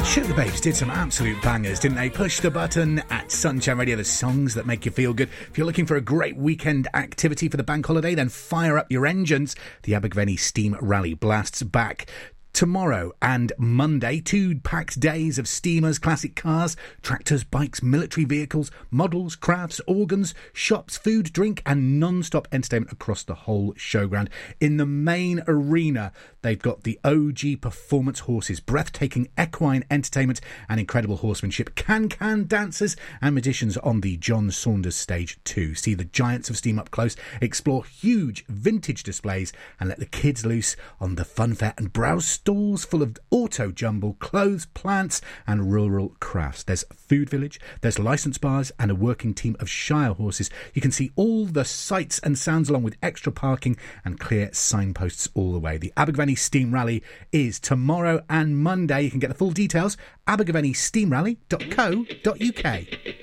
Sugar Babes did some absolute bangers, didn't they? Push the button at Sunshine Radio, the songs that make you feel good. If you're looking for a great weekend activity for the bank holiday, then fire up your engines. The Abergavenny Steam Rally blasts back tomorrow and Monday, 2 packed days of steamers, classic cars, tractors, bikes, military vehicles, models, crafts, organs, shops, food, drink and non-stop entertainment across the whole showground. In the main arena, they've got the OG performance horses, breathtaking equine entertainment and incredible horsemanship, can-can dancers and magicians on the John Saunders stage too. See the giants of steam up close, explore huge vintage displays and let the kids loose on the fun fair and browse stalls full of auto jumble, clothes, plants and rural crafts. There's food village, there's licence bars and a working team of Shire horses. You can see all the sights and sounds along with extra parking and clear signposts all the way. The Abergavenny Steam Rally is tomorrow and Monday. You can get the full details abergavennysteamrally.co.uk.